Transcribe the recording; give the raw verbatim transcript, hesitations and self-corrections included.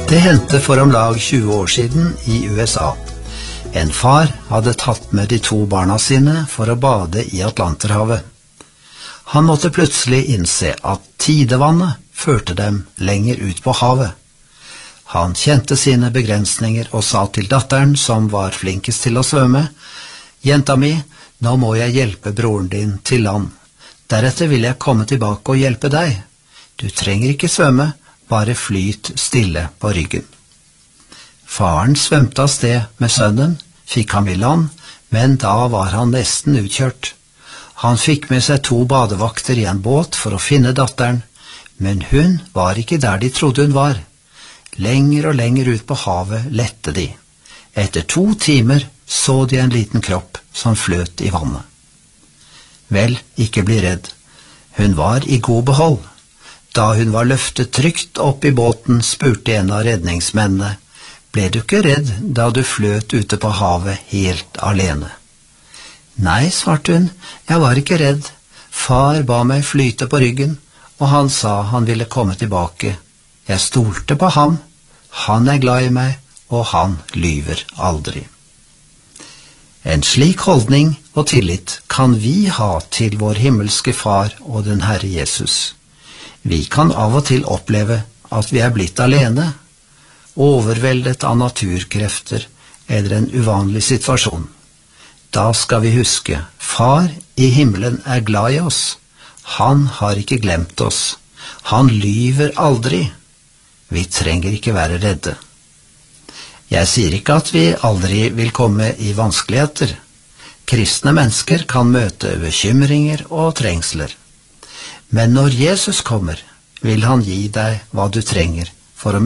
Det hendte for om lag tjue år siden i U S A. En far hadde tatt med de to barna sine for å bade i Atlanterhavet. Han måtte plutselig innse at tidevannet førte dem lenger ut på havet. Han kjente sine begrensninger og sa til datteren, som var flinkest til å svømme, «Jenta mi, nå må jeg hjelpe broren din til land. Deretter vil jeg komme tilbake og hjelpe deg. Du trenger ikke svømme, bare flyt stille på ryggen.» Faren svømte av sted med sønnen, fikk ham i land, men da var han nesten utkjørt. Han fikk med seg to badevakter i en båt for å finne datteren, men hun var ikke der de trodde hun var. Lenger og lenger ut på havet lette de. Etter to timer så de en liten kropp som fløt i vannet. Vel, ikke bli redd. Hun var i god behold. Da hun var løftet trygt opp i båten, spurte en av redningsmennene, «Ble du ikke redd da du fløt ute på havet helt alene?» «Nei», svarte hun, «jeg var ikke redd. Far ba meg flyte på ryggen, og han sa han ville komme tilbake. Jeg stolte på ham. Han er glad i meg, og han lyver aldri.» En slik holdning og tillit kan vi ha til vår himmelske Far og den Herre Jesus. Vi kan av og til oppleve at vi er blitt alene, overveldet av naturkrefter eller en uvanlig situasjon. Da skal vi huske, Far i himmelen er glad i oss. Han har ikke glemt oss. Han lyver aldri. Vi trenger ikke være redde. Jeg sier ikke at vi aldri vil komme i vanskeligheter. Kristne mennesker kan møte bekymringer og trengsler. Men når Jesus kommer, vil han gi deg hva du trenger for å